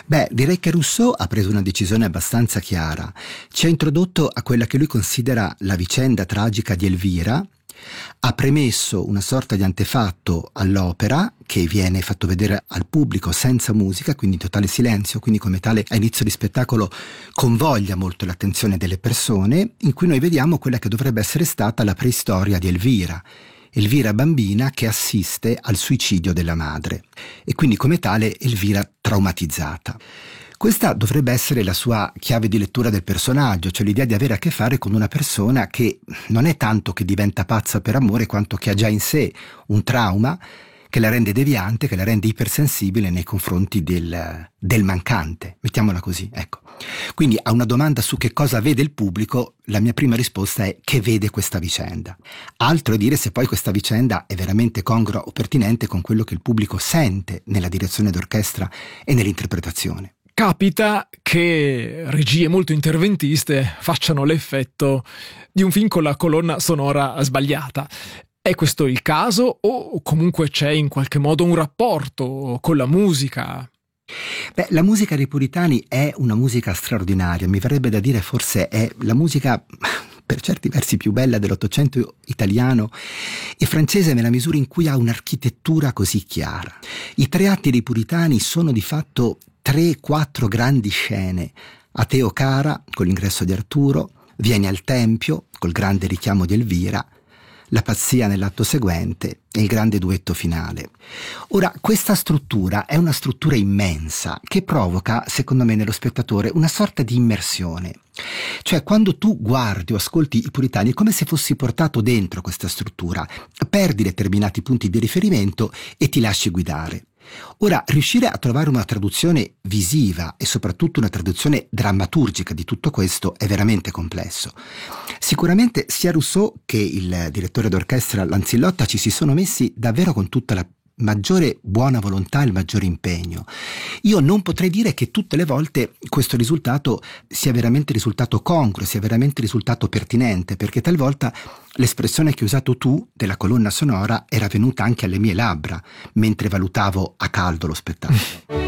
Beh, direi che Rousseau ha preso una decisione abbastanza chiara. Ci ha introdotto a quella che lui considera la vicenda tragica di Elvira, ha premesso una sorta di antefatto all'opera che viene fatto vedere al pubblico senza musica, quindi in totale silenzio, quindi come tale a inizio di spettacolo convoglia molto l'attenzione delle persone, in cui noi vediamo quella che dovrebbe essere stata la preistoria di Elvira bambina che assiste al suicidio della madre e quindi come tale Elvira traumatizzata. Questa dovrebbe essere la sua chiave di lettura del personaggio, cioè l'idea di avere a che fare con una persona che non è tanto che diventa pazza per amore quanto che ha già in sé un trauma che la rende deviante, che la rende ipersensibile nei confronti del mancante, mettiamola così, ecco. Quindi a una domanda su che cosa vede il pubblico, la mia prima risposta è che vede questa vicenda. Altro è dire se poi questa vicenda è veramente congrua o pertinente con quello che il pubblico sente nella direzione d'orchestra e nell'interpretazione. Capita che regie molto interventiste facciano l'effetto di un film con la colonna sonora sbagliata. È questo il caso o comunque c'è in qualche modo un rapporto con la musica? Beh, la musica dei Puritani è una musica straordinaria, mi verrebbe da dire forse è la musica per certi versi più bella dell'Ottocento italiano e francese nella misura in cui ha un'architettura così chiara. I tre atti dei Puritani sono di fatto 3-4 grandi scene. A Teo Cara, con l'ingresso di Arturo, Vieni al Tempio, col grande richiamo di Elvira, La pazzia nell'atto seguente e il grande duetto finale. Ora, questa struttura è una struttura immensa che provoca, secondo me, nello spettatore una sorta di immersione. Cioè, quando tu guardi o ascolti i Puritani è come se fossi portato dentro questa struttura, perdi determinati punti di riferimento e ti lasci guidare. Ora, riuscire a trovare una traduzione visiva e soprattutto una traduzione drammaturgica di tutto questo è veramente complesso. Sicuramente sia Rousseau che il direttore d'orchestra Lanzillotta ci si sono messi davvero con tutta la maggiore buona volontà e il maggiore impegno. Io non potrei dire che tutte le volte questo risultato sia veramente risultato congruo, sia veramente risultato pertinente, perché talvolta l'espressione che hai usato tu della colonna sonora era venuta anche alle mie labbra mentre valutavo a caldo lo spettacolo.